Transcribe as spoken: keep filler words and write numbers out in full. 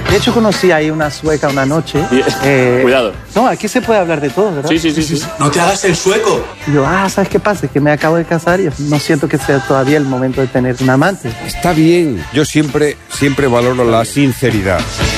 De hecho, conocí ahí una sueca una noche. Eh, Cuidado. No, aquí se puede hablar de todo, ¿verdad? Sí, sí, sí, sí. No te hagas el sueco. Y yo, ah, ¿sabes qué pasa? Es que me acabo de casar y no siento que sea todavía el momento de tener un amante. Está bien. Yo siempre, siempre valoro la sinceridad.